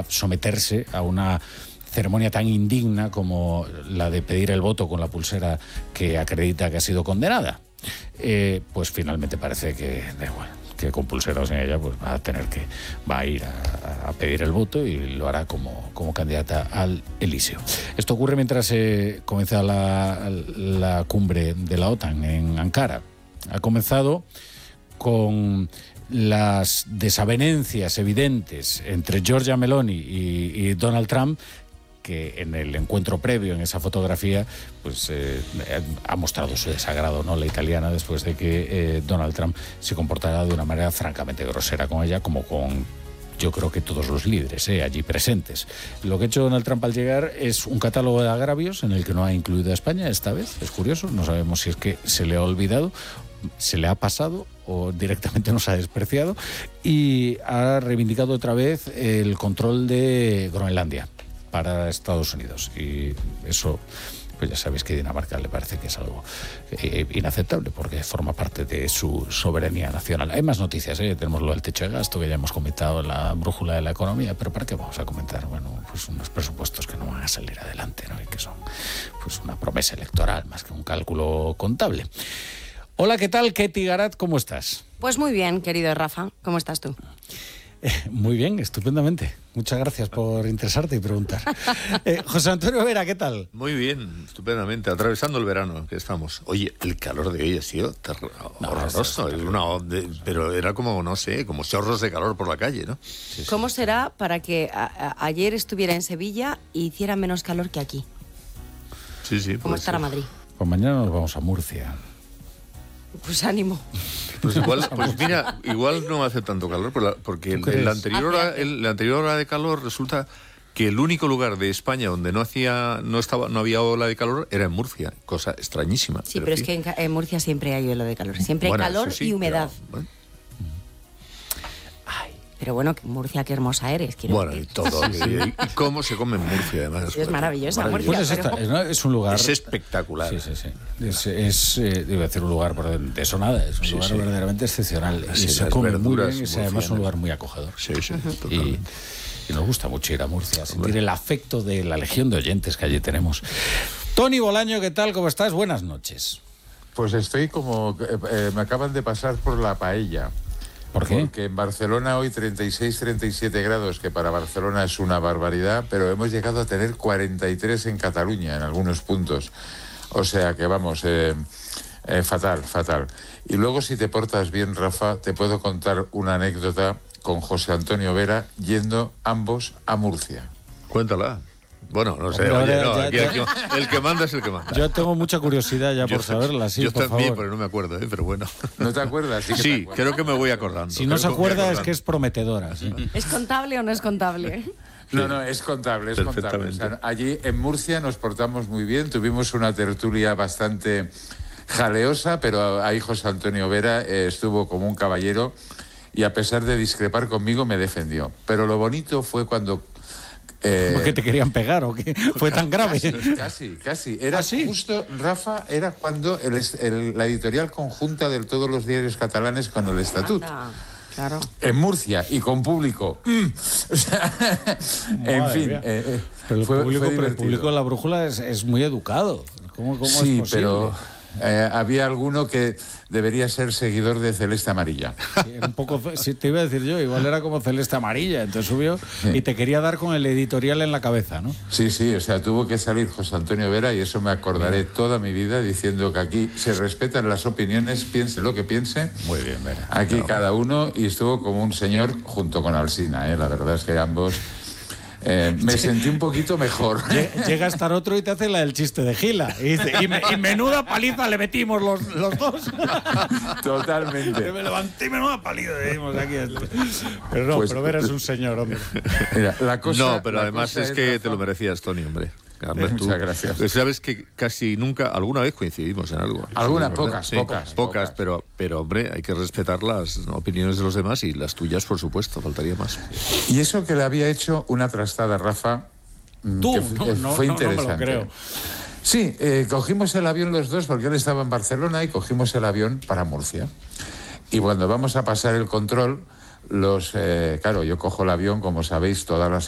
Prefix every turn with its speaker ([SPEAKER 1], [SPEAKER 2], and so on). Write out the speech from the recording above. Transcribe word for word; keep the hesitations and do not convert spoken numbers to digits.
[SPEAKER 1] a someterse a una ceremonia tan indigna como la de pedir el voto con la pulsera que acredita que ha sido condenada. Eh, pues finalmente parece que, bueno, que con pulsera o sin ella, pues va a tener que, va a ir a, a pedir el voto y lo hará como, como candidata al Elíseo. Esto ocurre mientras eh, comienza la, la cumbre de la OTAN en Ankara. Ha comenzado con las desavenencias evidentes entre Giorgia Meloni y, y Donald Trump, que en el encuentro previo, en esa fotografía, pues eh, ha mostrado su desagrado, ¿no?, la italiana, después de que eh, Donald Trump se comportara de una manera francamente grosera con ella, como con, yo creo que todos los líderes eh, allí presentes. Lo que ha hecho Donald Trump al llegar es un catálogo de agravios en el que no ha incluido a España esta vez. Es curioso, no sabemos si es que se le ha olvidado, se le ha pasado o directamente nos ha despreciado, y ha reivindicado otra vez el control de Groenlandia para Estados Unidos, y eso, pues ya sabéis que a Dinamarca le parece que es algo eh, inaceptable, porque forma parte de su soberanía nacional. Hay más noticias, ¿eh? Tenemos lo del techo de gasto, que ya hemos comentado en la brújula de la economía, pero ¿para qué vamos a comentar? Bueno, pues unos presupuestos que no van a salir adelante, ¿no?, y que son pues una promesa electoral más que un cálculo contable. Hola, ¿qué tal? Ketty Garat, ¿cómo estás?
[SPEAKER 2] Pues muy bien, querido Rafa, ¿cómo estás tú?
[SPEAKER 1] Eh, muy bien, estupendamente. Muchas gracias por interesarte y preguntar. Eh, José Antonio Vera, ¿qué tal?
[SPEAKER 3] Muy bien, estupendamente, atravesando el verano que estamos. Oye, el calor de hoy ha sido ter- no, horroroso, es una, de, pero era como, no sé, como chorros de calor por la calle, ¿no?
[SPEAKER 2] Sí, ¿Cómo sí. será para que a, a, ayer estuviera en Sevilla y hiciera menos calor que aquí?
[SPEAKER 3] Sí, sí.
[SPEAKER 2] ¿Cómo estará ser. Madrid?
[SPEAKER 1] Pues mañana nos vamos a Murcia.
[SPEAKER 2] Pues ánimo.
[SPEAKER 3] Pues igual, pues mira, igual no hace tanto calor, porque el, el anterior hora, el, la anterior hora de calor resulta que el único lugar de España donde no hacía, no estaba, no había ola de calor era en Murcia, cosa extrañísima.
[SPEAKER 2] Sí, pero, pero es que en, en Murcia siempre hay ola de calor, siempre
[SPEAKER 3] bueno,
[SPEAKER 2] hay calor
[SPEAKER 3] sí,
[SPEAKER 2] y humedad.
[SPEAKER 3] Pero, bueno.
[SPEAKER 2] Ay, pero bueno, Murcia, qué hermosa eres.
[SPEAKER 3] Bueno,
[SPEAKER 2] decir.
[SPEAKER 3] y todo. y, y cómo se come en Murcia, además.
[SPEAKER 2] Es maravillosa Murcia.
[SPEAKER 1] Pues es, esta, es, es un lugar...
[SPEAKER 3] Es espectacular.
[SPEAKER 1] Sí, sí, sí. Es, es eh, debe ser un lugar, de eso nada, es un sí, lugar sí. verdaderamente excepcional.
[SPEAKER 3] Sí,
[SPEAKER 1] y se come muy bien, y es además un lugar muy acogedor.
[SPEAKER 3] Sí, sí,
[SPEAKER 1] uh-huh. y, y nos gusta mucho ir a Murcia, sentir el afecto de la legión de oyentes que allí tenemos. Tony Bolaño, ¿qué tal? ¿Cómo estás? Buenas noches.
[SPEAKER 4] Pues estoy como... Eh, eh, me acaban de pasar por la paella.
[SPEAKER 1] ¿Por qué?
[SPEAKER 4] Porque en Barcelona hoy treinta y seis, treinta y siete grados, que para Barcelona es una barbaridad, pero hemos llegado a tener cuarenta y tres en Cataluña, en algunos puntos. O sea que vamos, eh, eh, fatal, fatal. Y luego, si te portas bien, Rafa, te puedo contar una anécdota con José Antonio Vera yendo ambos a Murcia.
[SPEAKER 3] Cuéntala. Bueno, no sé,
[SPEAKER 1] Hombre,
[SPEAKER 3] oye, no,
[SPEAKER 1] ya,
[SPEAKER 3] aquí,
[SPEAKER 1] ya.
[SPEAKER 3] aquí, el que manda es el que manda.
[SPEAKER 1] Yo tengo mucha curiosidad ya
[SPEAKER 3] yo,
[SPEAKER 1] por saberla, sí,
[SPEAKER 3] Yo
[SPEAKER 1] por
[SPEAKER 3] también,
[SPEAKER 1] favor.
[SPEAKER 3] pero no me acuerdo, ¿eh? Pero bueno.
[SPEAKER 4] ¿No te acuerdas? Sí,
[SPEAKER 3] sí
[SPEAKER 4] te acuerdas.
[SPEAKER 3] creo que me voy acordando.
[SPEAKER 1] Si no se acuerda es que es prometedora. ¿Sí?
[SPEAKER 2] ¿Es contable o no es contable?
[SPEAKER 4] No, no, es contable, es contable. O sea, allí en Murcia nos portamos muy bien, tuvimos una tertulia bastante jaleosa, pero ahí José Antonio Vera eh, estuvo como un caballero y a pesar de discrepar conmigo me defendió. Pero lo bonito fue cuando...
[SPEAKER 1] Eh, ¿Por qué te querían pegar o qué? ¿Fue tan grave?
[SPEAKER 4] Casi, casi. casi. Era
[SPEAKER 1] ¿Ah, sí?
[SPEAKER 4] justo, Rafa, era cuando el, el, la editorial conjunta de todos los diarios catalanes con el Estatut.
[SPEAKER 2] Claro.
[SPEAKER 4] En Murcia y con público. Mm. O sea, en fin. Eh, eh,
[SPEAKER 1] pero el,
[SPEAKER 4] fue,
[SPEAKER 1] público,
[SPEAKER 4] fue
[SPEAKER 1] pero el público de la brújula es, es muy educado. ¿Cómo, cómo
[SPEAKER 4] sí,
[SPEAKER 1] es posible?
[SPEAKER 4] pero eh, había alguno que debería ser seguidor de Celeste Amarilla.
[SPEAKER 1] Sí, era un poco, sí, te iba a decir yo, igual era como Celeste Amarilla, entonces subió sí. y te quería dar con el editorial en la cabeza, ¿no?
[SPEAKER 4] Sí, sí, o sea, tuvo que salir José Antonio Vera y eso me acordaré bien. Toda mi vida diciendo que aquí se respetan las opiniones, piense lo que piense.
[SPEAKER 1] Muy bien, Vera.
[SPEAKER 4] Aquí
[SPEAKER 1] claro.
[SPEAKER 4] cada uno, y estuvo como un señor junto con Alsina, ¿eh? La verdad es que ambos... Eh, me sentí un poquito mejor.
[SPEAKER 1] Llega a estar otro y te hace la del chiste de Gila. Y, dice, y, me, y menuda paliza le metimos los, los dos.
[SPEAKER 4] Totalmente.
[SPEAKER 1] Me levanté y menuda paliza le dimos aquí. Pero no, pues, pero Vera es un señor, hombre.
[SPEAKER 4] Mira, la cosa,
[SPEAKER 3] no, pero
[SPEAKER 4] la
[SPEAKER 3] además
[SPEAKER 4] cosa
[SPEAKER 3] es que
[SPEAKER 4] es
[SPEAKER 3] te lo merecías, Tony, hombre.
[SPEAKER 4] Muchas tú, gracias.
[SPEAKER 3] Sabes que casi nunca, alguna vez coincidimos en algo.
[SPEAKER 4] Algunas, sí, pocas, sí, pocas,
[SPEAKER 3] pocas,
[SPEAKER 4] pocas.
[SPEAKER 3] Pero, pero hombre, hay que respetar las opiniones de los demás y las tuyas, por supuesto, faltaría más.
[SPEAKER 4] Y eso que le había hecho una trastada, Rafa,
[SPEAKER 1] tú,
[SPEAKER 4] que
[SPEAKER 1] no,
[SPEAKER 4] fue,
[SPEAKER 1] no,
[SPEAKER 4] fue
[SPEAKER 1] no,
[SPEAKER 4] interesante.
[SPEAKER 1] No me lo creo.
[SPEAKER 4] Sí, eh, cogimos el avión los dos porque él estaba en Barcelona y cogimos el avión para Murcia. Y cuando vamos a pasar el control, los, eh, claro, yo cojo el avión, como sabéis, todas las